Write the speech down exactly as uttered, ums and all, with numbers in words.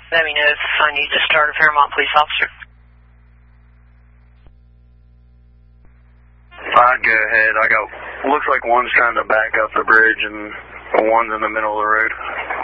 Let me know if I need to start a Fairmont police officer. I'd go ahead. I got, looks like one's trying to back up the bridge and one's in the middle of the road.